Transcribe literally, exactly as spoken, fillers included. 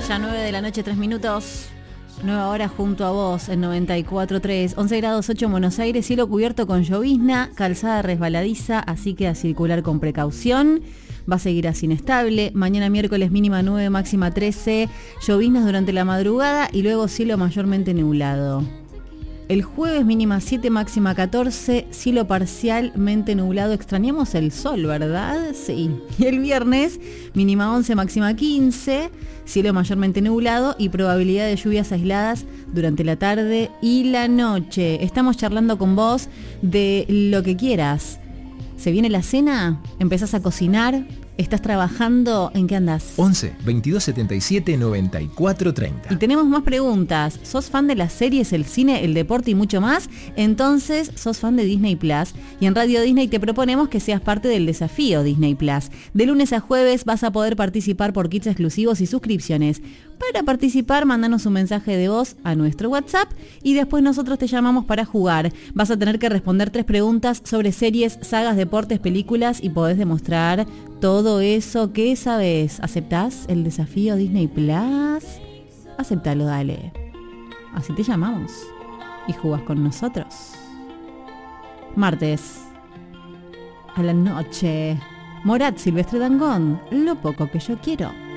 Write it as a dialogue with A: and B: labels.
A: Ya nueve de la noche, tres minutos. Nueva hora junto a vos en noventa y cuatro punto tres. once grados ocho en Buenos Aires, cielo cubierto con llovizna, calzada resbaladiza, así que a circular con precaución. Va a seguir así inestable. Mañana miércoles mínima nueve, máxima trece. Lloviznas durante la madrugada y luego cielo mayormente nublado. El jueves mínima siete, máxima catorce, cielo parcialmente nublado. Extrañamos el sol, ¿verdad? Sí. Y el viernes mínima once, máxima quince, cielo mayormente nublado y probabilidad de lluvias aisladas durante la tarde y la noche. Estamos charlando con vos de lo que quieras. ¿Se viene la cena? ¿Empezás a cocinar? ¿Estás trabajando? ¿En qué andás?
B: once, veintidós setenta y siete, noventa y cuatro treinta.
A: Y tenemos más preguntas. ¿Sos fan de las series, el cine, el deporte y mucho más? Entonces, sos fan de Disney Plus. Y en Radio Disney te proponemos que seas parte del desafío Disney Plus. De lunes a jueves vas a poder participar por kits exclusivos y suscripciones. Para participar, mándanos un mensaje de voz a nuestro WhatsApp y después nosotros te llamamos para jugar. Vas a tener que responder tres preguntas sobre series, sagas, deportes, películas y podés demostrar todo eso que sabes. ¿Aceptás el desafío Disney Plus? Aceptalo, dale. Así te llamamos y jugás con nosotros. Martes a la noche. Morat, Silvestre Dangond, Lo poco que yo quiero.